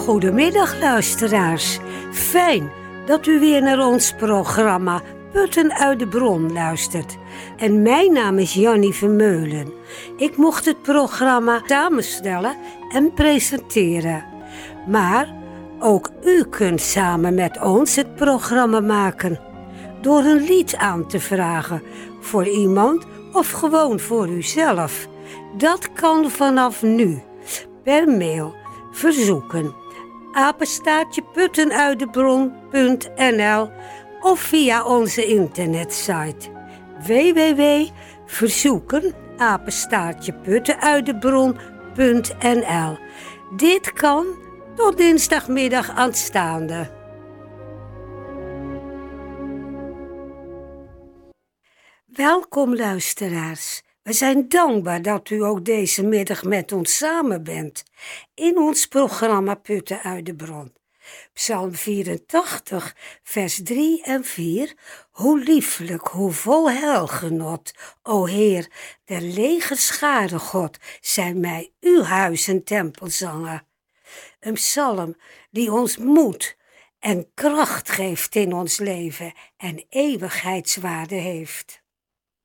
Goedemiddag luisteraars. Fijn dat u weer naar ons programma Putten uit de Bron luistert. En mijn naam is Jannie Vermeulen. Ik mocht het programma samenstellen en presenteren. Maar ook u kunt samen met ons het programma maken. Door een lied aan te vragen voor iemand of gewoon voor uzelf. Dat kan vanaf nu. Per mail verzoeken @puttenuitdebron.nl of via onze internetsite www.verzoeken@puttenuitdebron.nl. Dit kan tot dinsdagmiddag aanstaande. Welkom luisteraars. We zijn dankbaar dat u ook deze middag met ons samen bent in ons programma Putten uit de Bron. Psalm 84, vers 3 en 4. Hoe lieflijk, hoe vol heilgenot, o Heer, der legerscharen God, zijn mij uw huis en tempel zangen. Een psalm die ons moed en kracht geeft in ons leven en eeuwigheidswaarde heeft.